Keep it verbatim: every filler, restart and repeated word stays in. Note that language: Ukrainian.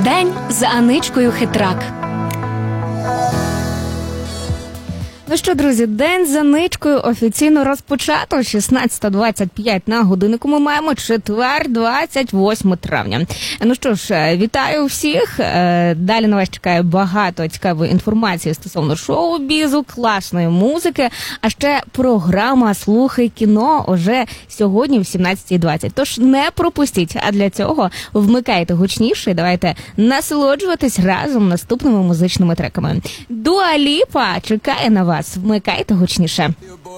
День з Аничкою Хитрак. Ну що, друзі, день з Аничкою офіційно розпочато. шістнадцята двадцять п'ять на годиннику. Ми маємо четвер, двадцять восьме травня. Ну що ж, вітаю всіх. Далі на вас чекає багато цікавої інформації стосовно шоу-бізу, класної музики, а ще програма «Слухай кіно» уже сьогодні в сімнадцятій двадцять. Тож не пропустіть, а для цього вмикайте гучніше і давайте насолоджуватись разом наступними музичними треками. Дуа Ліпа чекає на вас. Вмикайте гучніше.